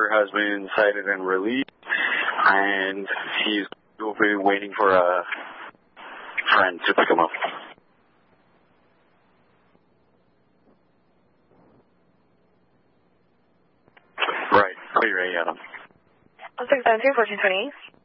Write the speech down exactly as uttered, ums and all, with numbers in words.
driver has been cited and released, and he's will be waiting for a friend to pick him up. Right, clear A, Adam. one six seven two, fourteen twenty.